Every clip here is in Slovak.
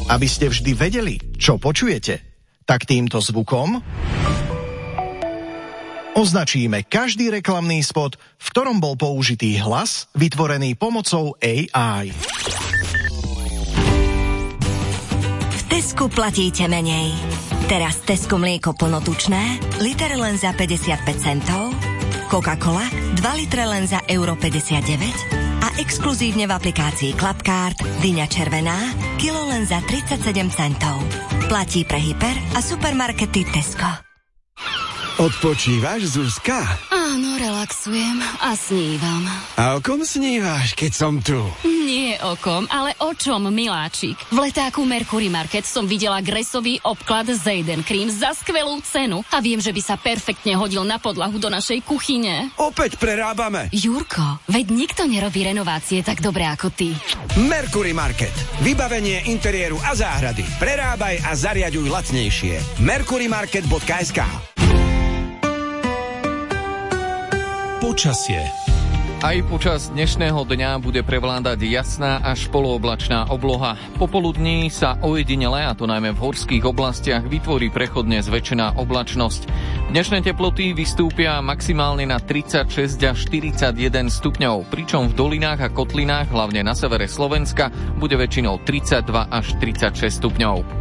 Aby ste vždy vedeli, čo počujete, tak týmto zvukom označíme každý reklamný spot, v ktorom bol použitý hlas vytvorený pomocou AI. V Tesku platíte menej. Teraz Tesco mlieko plnotučné, liter len za 55 centov, Coca-Cola 2 litre len za €59 a exkluzívne v aplikácii Clubcard dyňa červená, kilo len za 37 centov. Platí pre hyper a supermarkety Tesco. Odpočívaš, Zuzka? Áno, relaxujem a snívam. A o kom snívaš, keď som tu? Nie o kom, ale o čom, miláčik. V letáku Mercury Market som videla gresový obklad Zayden Cream za skvelú cenu a viem, že by sa perfektne hodil na podlahu do našej kuchyne. Opäť prerábame. Jurko, veď nikto nerobí renovácie tak dobre ako ty. Mercury Market. Vybavenie interiéru a záhrady. Prerábaj a zariaďuj lacnejšie. mercurymarket.sk. Počasie. Aj počas dnešného dňa bude prevládať jasná až polooblačná obloha. Popoludní sa ojedinele, a to najmä v horských oblastiach, vytvorí prechodne zväčšená oblačnosť. Dnešné teploty vystúpia maximálne na 36 až 41 stupňov, pričom v dolinách a kotlinách, hlavne na severe Slovenska, bude väčšinou 32 až 36 stupňov.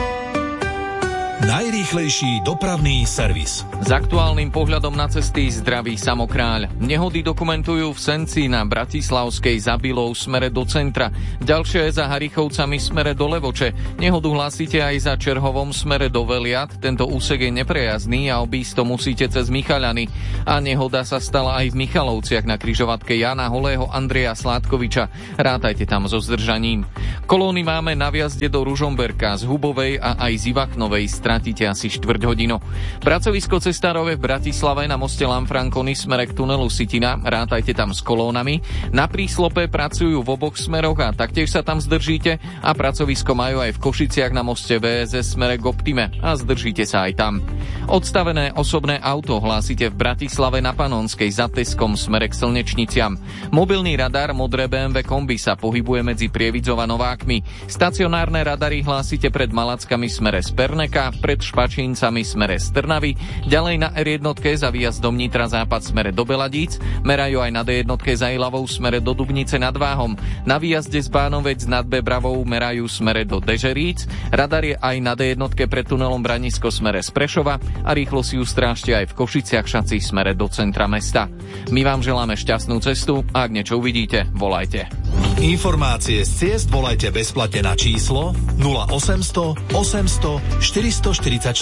Najrýchlejší dopravný servis. S aktuálnym pohľadom na cesty zdraví Samokráľ. Nehody dokumentujú v Senci na Bratislavskej za Bylou smere do centra. Ďalšie za Harichovcami smere do Levoče. Nehodu hlásite aj za Čerhovom smere do Veliat. Tento úsek je neprejazdný a obísť to musíte cez Michaľany. A nehoda sa stala aj v Michalovciach na križovatke Jana Holého Andreja Sládkoviča. Rátajte tam so zdržaním. Kolóny máme na vjazde do Ružomberka z Hubovej a aj z Ivachnovej. Stratíte asi 4 hodinu. Pracovisko cestárove v Bratislave na moste Lanfranconi smere k tunelu Sitina. Rátajte tam s kolónami. Na príslope pracujú v oboch smeroch a taktiež sa tam zdržíte. A pracovisko majú aj v Košiciach na moste VSS smere k Optime a zdržíte sa aj tam. Odstavené osobné auto hlásite v Bratislave na Panonskej za Teskom smere k Slnečniciam. Mobilný radar modré BMW kombi sa pohybuje medzi Prievidzov a Novákmi. Stacionárne radary hlásite pred Malackami smere z Perneka, pred Špačíncami smere z Trnavy, ďalej na R1 za výjazdom Nitra západ smere do Beladíc, merajú aj na D1 za Ilavou smere do Dubnice nad Váhom, na výjazde z Bánovec nad Bebravou merajú smere do Dežeríc, radar je aj na D1 pred tunelom Branisko smere z Prešova a rýchlo si ju strážte aj v Košiciach Šaci smere do centra mesta. My vám želáme šťastnú cestu a ak niečo uvidíte, volajte. Informácie z ciest volajte bezplatne na číslo 0800 800 444